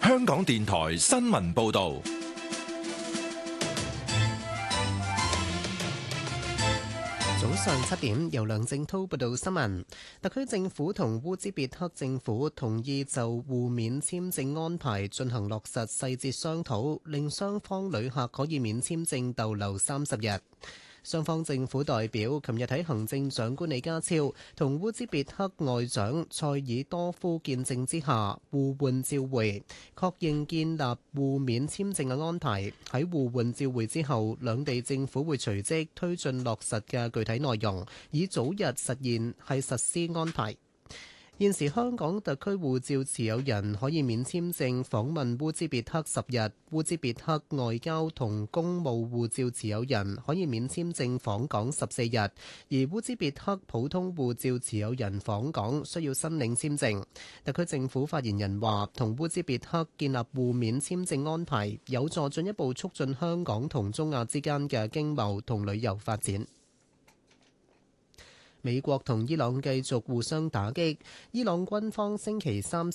香港電台新聞報道。 早上7點，由梁正滔報道新聞。特區政府同烏茲別克政府同意就互免簽證安排進行落實細節商討，令雙方旅客可以免簽證逗留30日。雙方政府代表琴日喺行政長官李家超同烏茲別克外長塞爾多夫見證之下，互換照會，確認建立互免簽證嘅安排。喺互換照會之後，兩地政府會隨即推進落實嘅具體內容，以早日實施安排。現時香港特區護照持有人可以免簽證訪問烏茲別克10日，烏茲別克外交同公務護照持有人可以免簽證訪港14日，而烏茲別克普通護照持有人訪港需要申領簽證。特區政府發言人話，同烏茲別克建立互免簽證安排，有助進一步促進香港同中亞之間嘅經貿同旅遊發展。美國同伊朗繼續互相打擊。伊朗軍方星期三